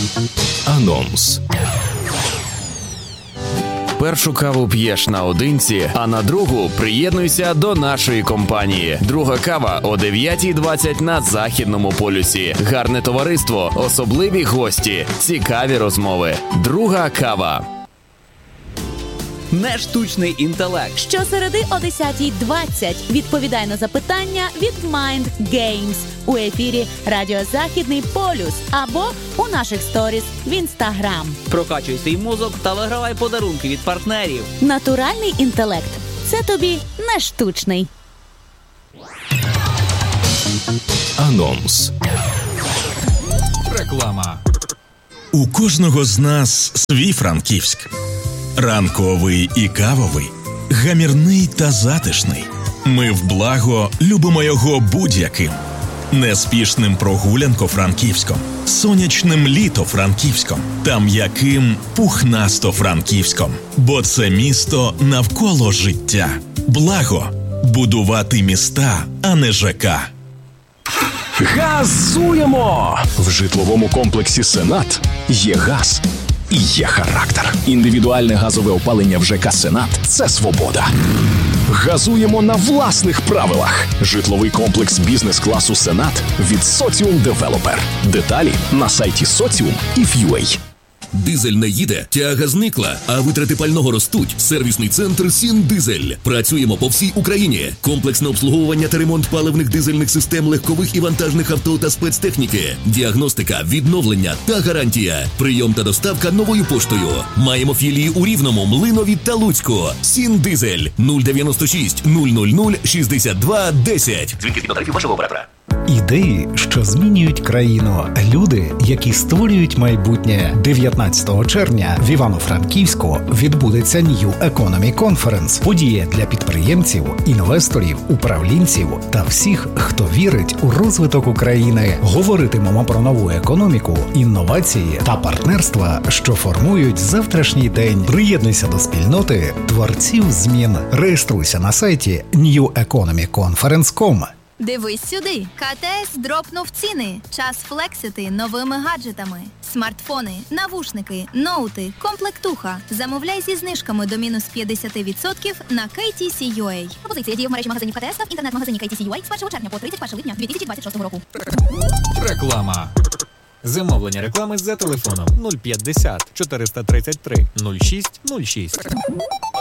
Анонс. Першу каву п'єш наодинці, а на другу приєднуйся до нашої компанії. Друга кава о 9:20 на Західному полюсі. Гарне товариство, особливі гості, цікаві розмови. Друга кава. Не штучний інтелект. Щосереди о 10:20 відповідай на запитання від Mind Games у ефірі Радіо Західний полюс або у наших сторіс в Інстаграм. Прокачуй свій мозок та вигравай подарунки від партнерів. Натуральний інтелект – це тобі не штучний. Анонс. Реклама. У кожного з нас свій Франківськ. Ранковий і кавовий, гамірний та затишний. Ми в благо любимо його будь-яким. Неспішним прогулянко-франківськом, сонячним літо-франківськом та м'яким пухнасто-франківськом. Бо це місто навколо життя. Благо. Будувати міста, а не ЖК. Газуємо! В житловому комплексі «Сенат» є газ і є характер. Індивідуальне газове опалення в ЖК «Сенат» – це свобода. Газуємо на власних правилах. Житловий комплекс бізнес-класу «Сенат» від «Соціум Девелопер». Деталі на сайті Соціум і FUA. Дизель не їде, тяга зникла, а витрати пального ростуть. Сервісний центр «Сіндизель». Працюємо по всій Україні. Комплексне обслуговування та ремонт паливних дизельних систем легкових і вантажних авто та спецтехніки. Діагностика, відновлення та гарантія. Прийом та доставка новою поштою. Маємо філії у Рівному, Млинові та Луцьку. «Сіндизель» 096 000 62 10. Дзвінки згідно тарифів вашого оператора. Ідеї, що змінюють країну. Люди, які створюють майбутнє. 19 червня в Івано-Франківську відбудеться New Economy Conference. Подія для підприємців, інвесторів, управлінців та всіх, хто вірить у розвиток України. Говоритимемо про нову економіку, інновації та партнерства, що формують завтрашній день. Приєднуйся до спільноти творців змін. Реєструйся на сайті neweconomyconference.com. Дивись сюди. КТС дропнув ціни. Час флексити новими гаджетами. Смартфони, навушники, ноути, комплектуха. Замовляй зі знижками до мінус 50% на KTC.UA. Пропозиція діє в мережі магазинів КТС та в інтернет-магазині KTC.UA з 1 червня по 31 липня 2026 року. Реклама. Замовлення реклами за телефоном 050 433 06 06.